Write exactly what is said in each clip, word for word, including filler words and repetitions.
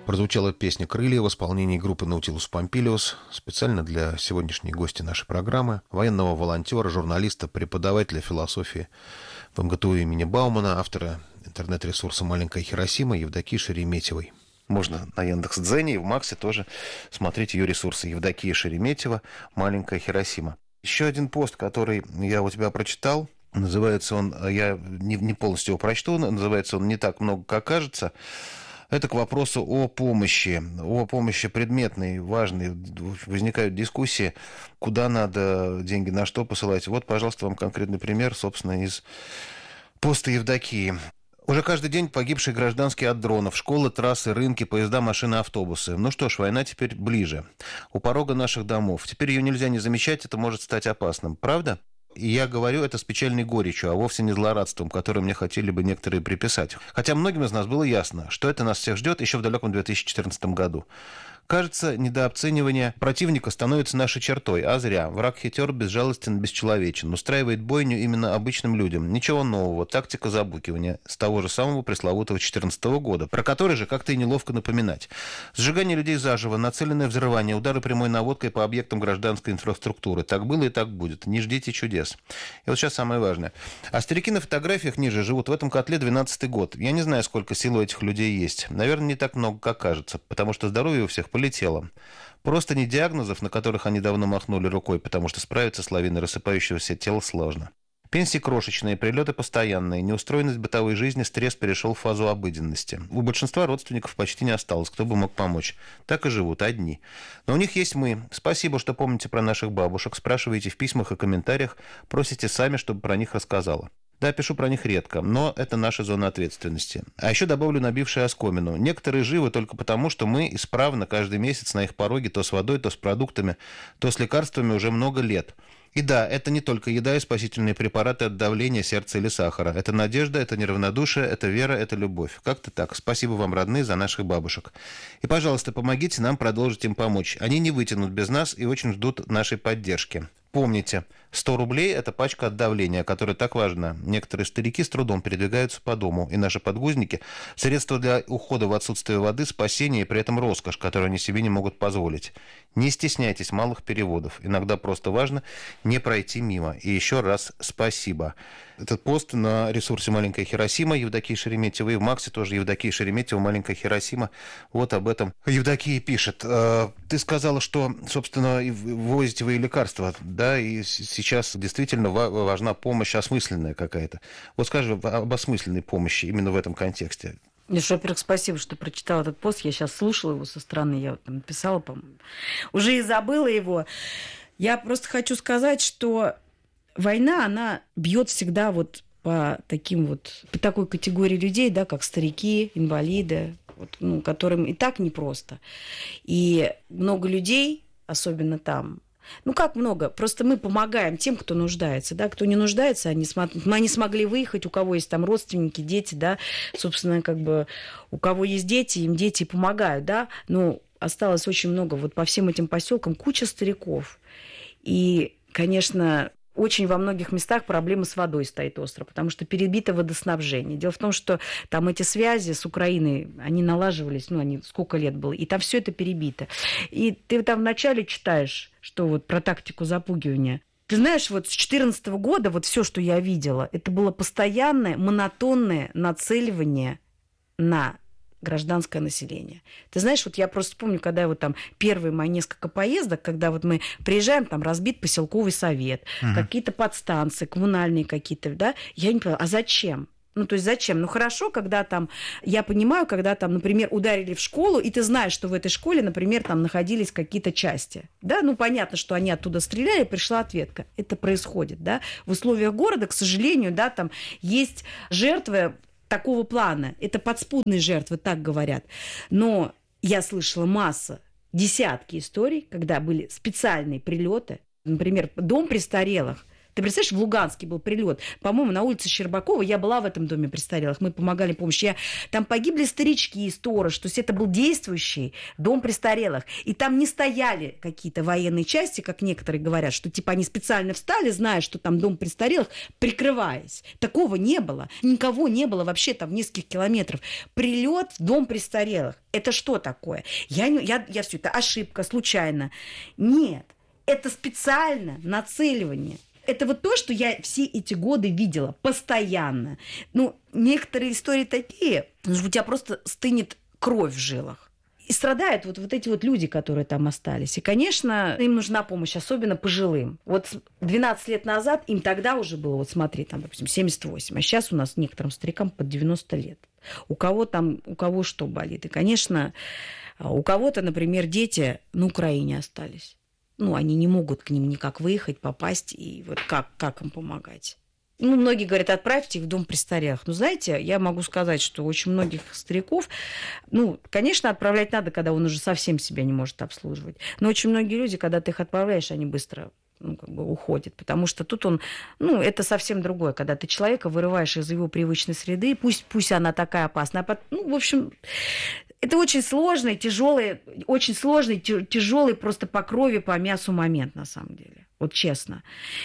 Прозвучала песня «Крылья» в исполнении группы «Наутилус Помпилиус» специально для сегодняшней гости нашей программы, военного волонтера, журналиста, преподавателя философии в МГТУ имени Баумана, автора интернет-ресурса «Маленькая Хиросима» Евдокии Шереметьевой. Можно на Яндекс.Дзене и в Максе тоже смотреть ее ресурсы. Евдокия Шереметьева «Маленькая Хиросима». Еще один пост, который я у тебя прочитал, называется он, я не, не полностью его прочту, называется он «Не так много, как кажется». Это к вопросу о помощи, о помощи предметной, важной. Возникают дискуссии, куда надо деньги, на что посылать. Вот, пожалуйста, вам конкретный пример, собственно, из поста Евдокии. Уже каждый день погибшие гражданские от дронов, школы, трассы, рынки, поезда, машины, автобусы. Ну что ж, война теперь ближе, у порога наших домов. Теперь ее нельзя не замечать, это может стать опасным. Правда? И я говорю это с печальной горечью, а вовсе не злорадством, которое мне хотели бы некоторые приписать. Хотя многим из нас было ясно, что это нас всех ждет еще в далеком две тысячи четырнадцатом году. Кажется, недооценивание противника становится нашей чертой, а зря. Враг хитер, безжалостен, бесчеловечен, устраивает бойню именно обычным людям. Ничего нового, тактика забукивания с того же самого пресловутого две тысячи четырнадцатого года, про который же как-то и неловко напоминать. Сжигание людей заживо, нацеленное взрывание, удары прямой наводкой по объектам гражданской инфраструктуры. Так было и так будет. Не ждите чудес. И вот сейчас самое важное. А старики на фотографиях ниже живут в этом котле двенадцатый год. Я не знаю, сколько сил у этих людей есть. Наверное, не так много, как кажется, потому что здоровье у всех полетело. Просто не диагнозов, на которых они давно махнули рукой, потому что справиться с лавиной рассыпающегося тела сложно. Пенсии крошечные, прилеты постоянные, неустроенность бытовой жизни, стресс перешел в фазу обыденности. У большинства родственников почти не осталось, кто бы мог помочь. Так и живут одни. Но у них есть мы. Спасибо, что помните про наших бабушек, спрашиваете в письмах и комментариях, просите сами, чтобы про них рассказала. Да, пишу про них редко, но это наша зона ответственности. А еще добавлю набившие оскомину. Некоторые живы только потому, что мы исправно каждый месяц на их пороге то с водой, то с продуктами, то с лекарствами уже много лет. И да, это не только еда и спасительные препараты от давления, сердца или сахара. Это надежда, это неравнодушие, это вера, это любовь. Как-то так. Спасибо вам, родные, за наших бабушек. И, пожалуйста, помогите нам продолжить им помочь. Они не вытянут без нас и очень ждут нашей поддержки. Помните, сто рублей – это пачка от давления, которая так важна. Некоторые старики с трудом передвигаются по дому, и наши подгузники – средства для ухода в отсутствие воды, спасения и при этом роскошь, которую они себе не могут позволить. Не стесняйтесь малых переводов. Иногда просто важно не пройти мимо. И еще раз спасибо. Этот пост на ресурсе «Маленькая Хиросима» Евдокии Шереметьевой, и в Максе тоже Евдокия Шереметьева «Маленькая Хиросима». Вот об этом Евдокия пишет. Ты сказала, что, собственно, ввозите вы и лекарства, да, и сейчас действительно важна помощь осмысленная какая-то. Вот скажи об осмысленной помощи именно в этом контексте. Леш, во-первых, спасибо, что прочитала этот пост. Я сейчас слушала его со стороны, я вот там написала, по-моему. Уже и забыла его. Я просто хочу сказать, что война, она бьет всегда вот по таким вот, по такой категории людей, да, как старики, инвалиды, вот, ну, которым и так непросто. И много людей, особенно там, ну, как много? Просто мы помогаем тем, кто нуждается, да, кто не нуждается, они, см... они смогли выехать, у кого есть там родственники, дети, да, собственно, как бы у кого есть дети, им дети помогают, да, но осталось очень много, вот по всем этим поселкам куча стариков. И, конечно, очень во многих местах проблема с водой стоит остро, потому что перебито водоснабжение. Дело в том, что там эти связи с Украиной, они налаживались, ну, они сколько лет было, и там все это перебито. И ты там вначале читаешь, что вот про тактику запугивания. Ты знаешь, вот с две тысячи четырнадцатого года вот все, что я видела, это было постоянное, монотонное нацеливание на гражданское население. Ты знаешь, вот я просто помню, когда вот там первые мои несколько поездок, когда вот мы приезжаем, там разбит поселковый совет, uh-huh. какие-то подстанции, коммунальные какие-то, да, я не поняла, а зачем? Ну, то есть зачем? Ну, хорошо, когда там, я понимаю, когда там, например, ударили в школу, и ты знаешь, что в этой школе, например, там находились какие-то части, да, ну, понятно, что они оттуда стреляли, пришла ответка. Это происходит, да. В условиях города, к сожалению, да, там есть жертвы такого плана. Это подспудные жертвы, так говорят. Но я слышала масса, десятки историй, когда были специальные прилеты. Например, дом престарелых. Ты Ты представляешь, в Луганске был прилет. По-моему, на улице Щербакова. Я была в этом доме престарелых. Мы помогали помощь. Я... Там погибли старички и сторож. То есть это был действующий дом престарелых. И там не стояли какие-то военные части, как некоторые говорят, что типа они специально встали, зная, что там дом престарелых, прикрываясь. Такого не было. Никого не было вообще там в нескольких километров. Прилет в дом престарелых. Это что такое? Я, не... я, я все это ошибка, случайно. Нет. Это специально нацеливание. Это вот то, что я все эти годы видела постоянно. Ну, некоторые истории такие, что у тебя просто стынет кровь в жилах. И страдают вот, вот эти вот люди, которые там остались. И, конечно, им нужна помощь, особенно пожилым. Вот двенадцать лет назад им тогда уже было, вот смотри, там, допустим, семьдесят восемь, а сейчас у нас некоторым старикам под девяносто лет. У кого там, у кого что болит. И, конечно, у кого-то, например, дети на Украине остались. Ну, они не могут к ним никак выехать, попасть, и вот как, как им помогать? Ну, многие говорят, отправьте их в дом престарелых. Но, знаете, я могу сказать, что очень многих стариков, ну, конечно, отправлять надо, когда он уже совсем себя не может обслуживать. Но очень многие люди, когда ты их отправляешь, они быстро, ну, как бы уходят. Потому что тут он, ну, это совсем другое. Когда ты человека вырываешь из его привычной среды, пусть, пусть она такая опасная. Ну, в общем... Это очень сложный, тяжелый, очень сложный, тяжелый просто по крови, по мясу момент, на самом деле. Вот честно.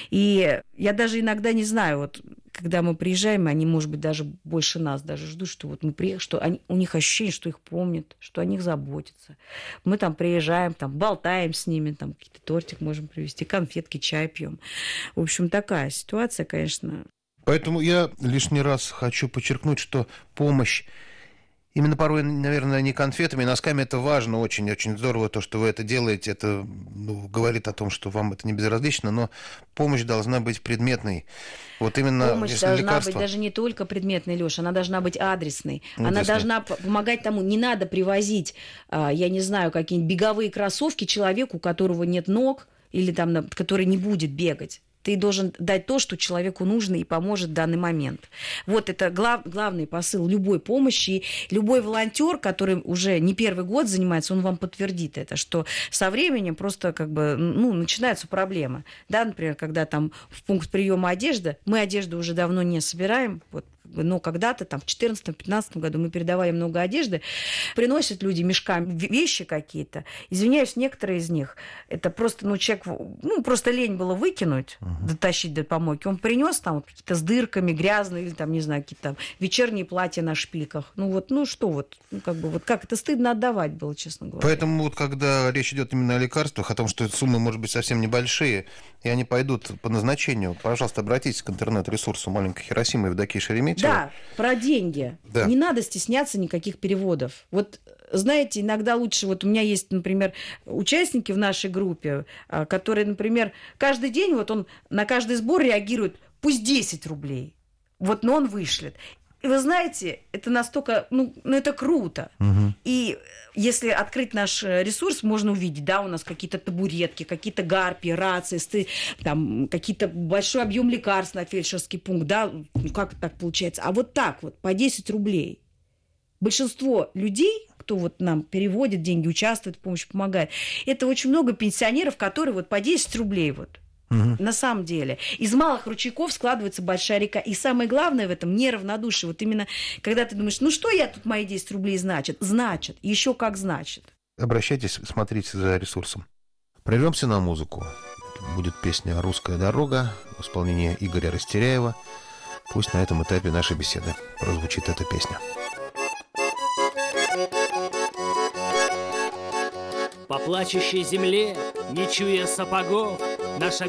И я даже иногда не знаю, вот когда мы приезжаем, они, может быть, даже больше нас даже ждут, что вот мы приехали, что они, у них ощущение, что их помнят, что о них заботятся. Мы там приезжаем, там болтаем с ними, там какие-то тортик можем привезти, конфетки, чай пьем. В общем, такая ситуация, конечно. Поэтому я лишний раз хочу подчеркнуть, что помощь именно порой, наверное, не конфетами, носками, это важно, очень-очень здорово, то, что вы это делаете, это, ну, говорит о том, что вам это не безразлично, но помощь должна быть предметной. Вот именно помощь если должна лекарства... быть даже не только предметной, Лёша, она должна быть адресной. Вот она если... должна помогать тому. Не надо привозить, я не знаю, какие-нибудь беговые кроссовки человеку, у которого нет ног, или там, который не будет бегать. Ты должен дать то, что человеку нужно и поможет в данный момент. Вот это глав, главный посыл любой помощи. И любой волонтер, который уже не первый год занимается, он вам подтвердит это, что со временем просто как бы, ну, начинаются проблемы. Да, например, когда там в пункт приема одежды, мы одежду уже давно не собираем, вот, но когда-то там в четырнадцатом-пятнадцатом году мы передавали много одежды, приносят люди мешками вещи какие-то. Извиняюсь, некоторые из них, это просто, ну, человек, ну, просто лень было выкинуть, uh-huh. дотащить до помойки. Он принес там вот какие-то с дырками, грязные, или там, не знаю, какие-то там вечерние платья на шпильках. Ну, вот, ну, что вот, ну, как бы, вот как это стыдно отдавать было, честно говоря. Поэтому вот, когда речь идет именно о лекарствах, о том, что суммы, может быть, совсем небольшие, и они пойдут по назначению, пожалуйста, обратитесь к интернет-ресурсу «Маленькой Хиросимы» Евдокии Шереметьевой. Да, про деньги. Да. Не надо стесняться никаких переводов. Вот, знаете, иногда лучше... Вот у меня есть, например, участники в нашей группе, которые, например, каждый день, вот он на каждый сбор реагирует, пусть десять рублей. Вот, но он вышлет. И вы знаете, это настолько, ну, ну это круто. Угу. И если открыть наш ресурс, можно увидеть, да, у нас какие-то табуретки, какие-то гарпии, рации, сты, там, какие-то большой объем лекарств на фельдшерский пункт, да, ну как так получается. А вот так вот, по десять рублей. Большинство людей, кто вот нам переводит деньги, участвует в помощи, помогает, это очень много пенсионеров, которые вот по десять рублей вот. Угу. На самом деле. Из малых ручейков складывается большая река. И самое главное в этом неравнодушие. Вот именно, когда ты думаешь, ну что я тут мои десять рублей значит? Значит. Еще как значит. Обращайтесь, смотрите за ресурсом. Прервемся на музыку. Будет песня «Русская дорога» в исполнении Игоря Растеряева. Пусть на этом этапе нашей беседы прозвучит эта песня. По плачущей земле, не чуя сапогов, наша